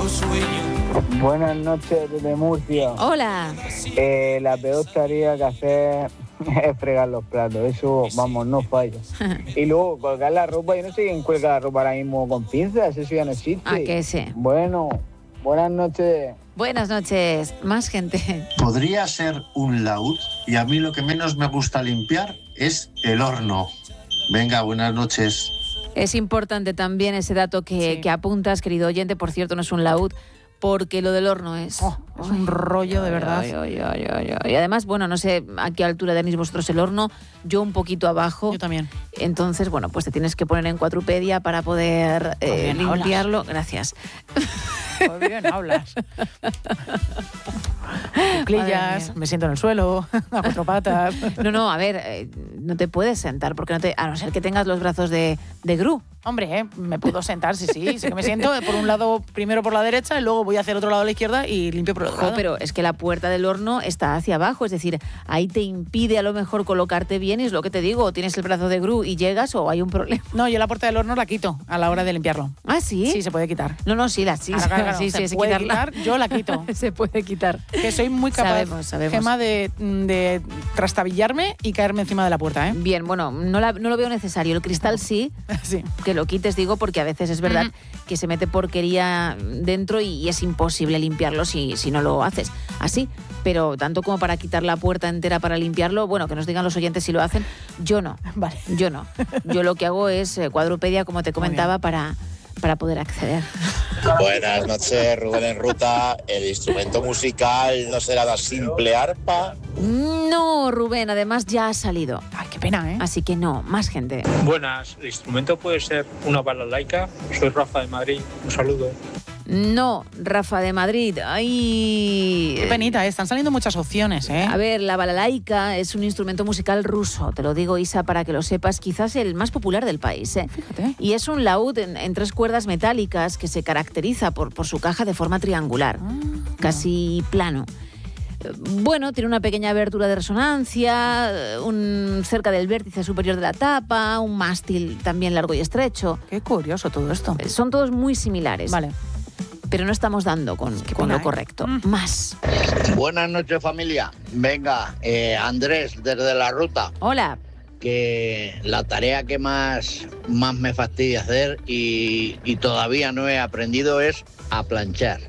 Buenas noches desde Murcia. Hola. La peor tarea que hacer es fregar los platos. Eso, vamos, no falla. Y luego colgar la ropa. Yo no sé quién cuelga la ropa ahora mismo con pinzas. Eso ya no existe. ¿A que sí? Bueno, buenas noches. Buenas noches. Más gente. Podría ser un laúd y a mí lo que menos me gusta limpiar es el horno. Venga, buenas noches. Es importante también ese dato que apuntas, querido oyente. Por cierto, no es un laúd, porque lo del horno es un rollo de verdad. Y además, bueno, no sé a qué altura tenéis vosotros el horno. Yo un poquito abajo. Yo también. Entonces, bueno, pues te tienes que poner en Cuatrupedia para poder limpiarlo. Hablas. Gracias. Muy bien hablas. Cuclillas, me siento en el suelo, a cuatro patas. No, a ver, no te puedes sentar, porque a no ser que tengas los brazos de Gru. Hombre, me puedo sentar, sí que me siento por un lado, primero por la derecha y luego voy hacia el otro lado a la izquierda y limpio por el otro lado. Pero es que la puerta del horno está hacia abajo, es decir, ahí te impide a lo mejor colocarte bien, y es lo que te digo, o tienes el brazo de Gru y llegas o hay un problema. No, yo la puerta del horno la quito a la hora de limpiarlo. ¿Ah, sí? Sí, se puede quitar. No, sí, se puede quitar, yo la quito. Se puede quitar. Que soy muy capaz, sabemos. Gemma, de trastabillarme y caerme encima de la puerta, ¿eh? Bien, bueno, no lo veo necesario. El cristal sí, que lo quites, digo, porque a veces es verdad que se mete porquería dentro y es imposible limpiarlo si no lo haces así. Pero tanto como para quitar la puerta entera para limpiarlo, bueno, que nos digan los oyentes si lo hacen, yo no. Vale. Yo no. Yo lo que hago es Cuadrupedia, como te comentaba, para poder acceder. Buenas noches, Rubén en Ruta. ¿El instrumento musical no será la simple arpa? No, Rubén, además ya ha salido. Ay, qué pena, ¿eh? Así que no, más gente. Buenas, ¿el instrumento puede ser una balalaica? Soy Rafa de Madrid, un saludo. No, Rafa de Madrid. Ay, qué penita, están saliendo muchas opciones, ¿eh? A ver, la balalaika es un instrumento musical ruso, te lo digo, Isa, para que lo sepas, quizás el más popular del país, ¿eh? Fíjate. Y es un laúd en 3 cuerdas metálicas que se caracteriza por su caja de forma triangular, casi plano. Bueno, tiene una pequeña abertura de resonancia, cerca del vértice superior de la tapa, un mástil también largo y estrecho. Qué curioso todo esto. Son todos muy similares. Vale. Pero no estamos dando con lo correcto. Más. Buenas noches, familia. Venga, Andrés, desde La Ruta. Hola. Que la tarea que más me fastidia hacer y todavía no he aprendido es a planchar.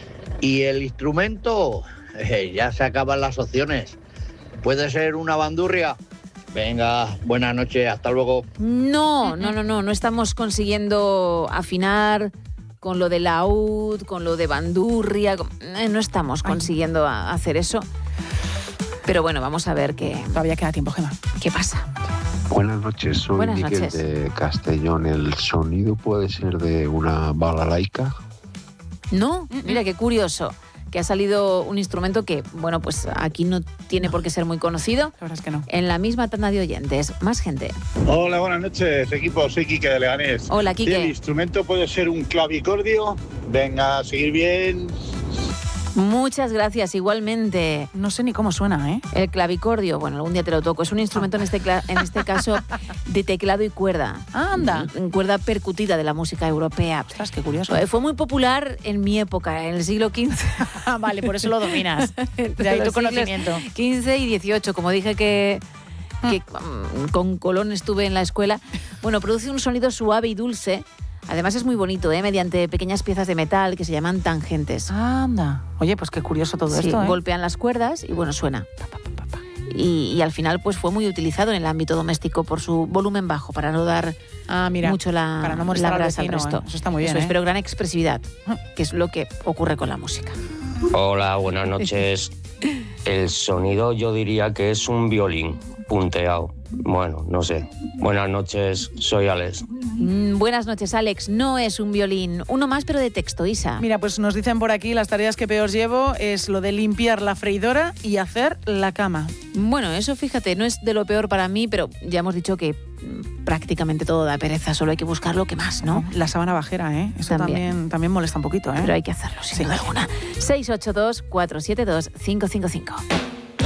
Y el instrumento, ya se acaban las opciones. ¿Puede ser una bandurria? Venga, buenas noches, hasta luego. No estamos consiguiendo afinar con lo de laúd, con lo de bandurria, no estamos consiguiendo hacer eso. Pero bueno, vamos a ver qué... Todavía queda tiempo, Gemma. ¿Qué pasa? Buenas noches, soy Miguel de Castellón. ¿El sonido puede ser de una balalaica? No, mira qué curioso, que ha salido un instrumento que, bueno, pues aquí no tiene por qué ser muy conocido. La verdad es que no. En la misma tanda de oyentes, más gente. Hola, buenas noches, equipo. Soy Quique de Leganés. Hola, Quique. ¿El instrumento puede ser un clavicordio? Venga, a seguir bien. Muchas gracias, igualmente. No sé ni cómo suena, ¿eh? El clavicordio, bueno, algún día te lo toco. Es un instrumento en este caso de teclado y cuerda. Anda. Cuerda percutida de la música europea. Ostras, qué curioso. Fue muy popular en mi época, en el siglo XV. Vale, por eso lo dominas. De ahí tu conocimiento. XV y XVIII, como dije que con Colón estuve en la escuela. Bueno, produce un sonido suave y dulce. Además es muy bonito, mediante pequeñas piezas de metal que se llaman tangentes. Anda. Oye, pues qué curioso todo esto, ¿eh? Golpean las cuerdas y bueno, suena. Y al final pues fue muy utilizado en el ámbito doméstico por su volumen bajo, para no dar mucho para no molestar la grasa al resto. Eso está muy bien, pero gran expresividad, que es lo que ocurre con la música. Hola, buenas noches. El sonido yo diría que es un violín punteado. Bueno, no sé. Buenas noches, soy Alex. Buenas noches, Alex. No es un violín. Uno más, pero de texto, Isa. Mira, pues nos dicen por aquí, las tareas que peor llevo es lo de limpiar la freidora y hacer la cama. Bueno, eso fíjate, no es de lo peor para mí, pero ya hemos dicho que prácticamente todo da pereza, solo hay que buscar lo que más, ¿no? La sábana bajera, ¿eh? Eso también molesta un poquito, ¿eh? Pero hay que hacerlo, sin duda alguna. 682-472-555.